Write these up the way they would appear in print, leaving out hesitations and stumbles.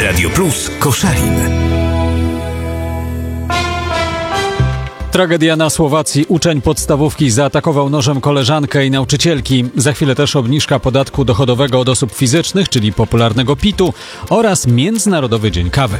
Radio Plus Koszalin. Tragedia na Słowacji. Uczeń podstawówki zaatakował nożem koleżankę i nauczycielki. Za chwilę też obniżka podatku dochodowego od osób fizycznych, czyli popularnego PIT-u, oraz Międzynarodowy Dzień Kawy.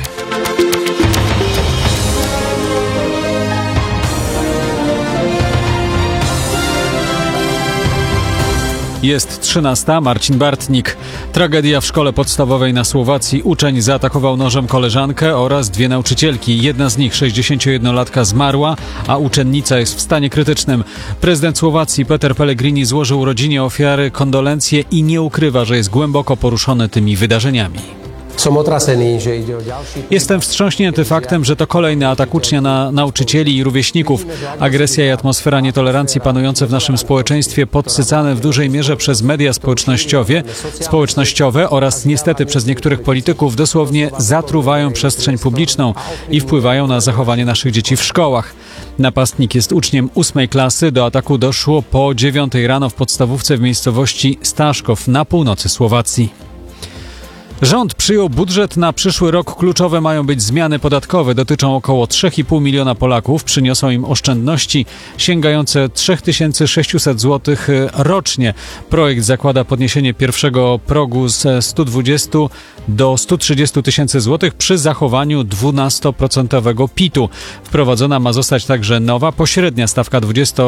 Jest 13. Marcin Bartnik. Tragedia w szkole podstawowej na Słowacji. Uczeń zaatakował nożem koleżankę oraz dwie nauczycielki. Jedna z nich, 61-latka, zmarła, a uczennica jest w stanie krytycznym. Prezydent Słowacji Peter Pellegrini złożył rodzinie ofiary kondolencje i nie ukrywa, że jest głęboko poruszony tymi wydarzeniami. Jestem wstrząśnięty faktem, że to kolejny atak ucznia na nauczycieli i rówieśników. Agresja i atmosfera nietolerancji panujące w naszym społeczeństwie, podsycane w dużej mierze przez media społecznościowe oraz niestety przez niektórych polityków, dosłownie zatruwają przestrzeń publiczną i wpływają na zachowanie naszych dzieci w szkołach. Napastnik jest uczniem 8. klasy. Do ataku doszło po 9 rano w podstawówce w miejscowości Staszków na północy Słowacji. Rząd przyjął budżet na przyszły rok. Kluczowe mają być zmiany podatkowe. Dotyczą około 3,5 miliona Polaków. Przyniosą im oszczędności sięgające 3600 zł rocznie. Projekt zakłada podniesienie pierwszego progu z 120 do 130 tysięcy złotych przy zachowaniu 12% PIT-u. Wprowadzona ma zostać także nowa, pośrednia stawka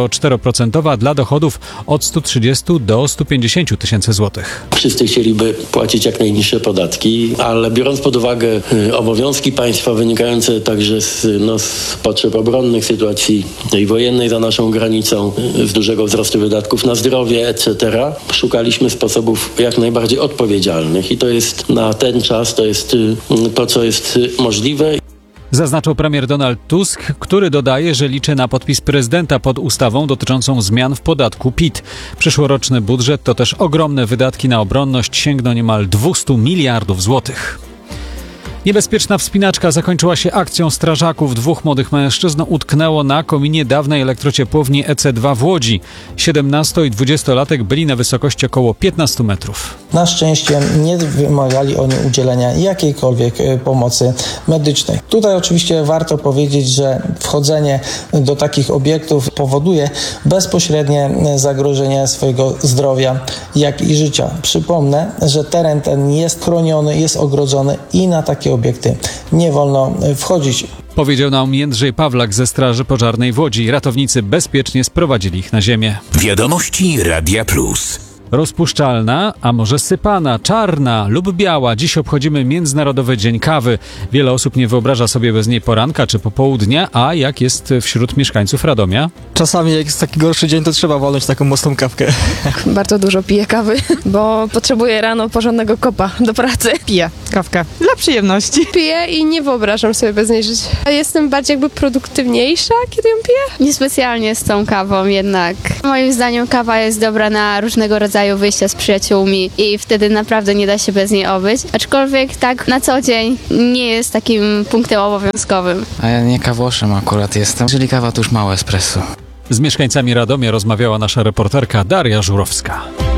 24% dla dochodów od 130 do 150 tysięcy złotych. Wszyscy chcieliby płacić jak najniższe podatki, ale biorąc pod uwagę obowiązki państwa wynikające także z potrzeb obronnych, sytuacji tej wojennej za naszą granicą, z dużego wzrostu wydatków na zdrowie, etc., szukaliśmy sposobów jak najbardziej odpowiedzialnych i to jest na ten czas, to jest to, co jest możliwe. Zaznaczył premier Donald Tusk, który dodaje, że liczy na podpis prezydenta pod ustawą dotyczącą zmian w podatku PIT. Przyszłoroczny budżet to też ogromne wydatki na obronność, sięgną niemal 200 miliardów złotych. Niebezpieczna wspinaczka zakończyła się akcją strażaków. Dwóch młodych mężczyzn utknęło na kominie dawnej elektrociepłowni EC2 w Łodzi. 17- i 20-latek byli na wysokości około 15 metrów. Na szczęście nie wymagali oni udzielenia jakiejkolwiek pomocy medycznej. Tutaj oczywiście warto powiedzieć, że wchodzenie do takich obiektów powoduje bezpośrednie zagrożenie swojego zdrowia, jak i życia. Przypomnę, że teren ten jest chroniony, jest ogrodzony i na takie obiekty nie wolno wchodzić. Powiedział nam Jędrzej Pawlak ze Straży Pożarnej w Łodzi. Ratownicy bezpiecznie sprowadzili ich na ziemię. Wiadomości Radia Plus. Rozpuszczalna, a może sypana, czarna lub biała. Dziś obchodzimy Międzynarodowy Dzień Kawy. Wiele osób nie wyobraża sobie bez niej poranka czy popołudnia, a jak jest wśród mieszkańców Radomia? Czasami jak jest taki gorszy dzień, to trzeba walnąć taką mocną kawkę. Bardzo dużo piję kawy, bo potrzebuję rano porządnego kopa do pracy. Piję kawkę dla przyjemności. Piję i nie wyobrażam sobie bez niej żyć. Jestem bardziej produktywniejsza, kiedy ją piję. Niespecjalnie z tą kawą jednak. Moim zdaniem kawa jest dobra na różnego rodzaju wyjścia z przyjaciółmi i wtedy naprawdę nie da się bez niej obyć. Aczkolwiek tak na co dzień nie jest takim punktem obowiązkowym. A ja nie kawoszem akurat jestem. Jeżeli kawa, to już małe espresso. Z mieszkańcami Radomia rozmawiała nasza reporterka Daria Żurowska.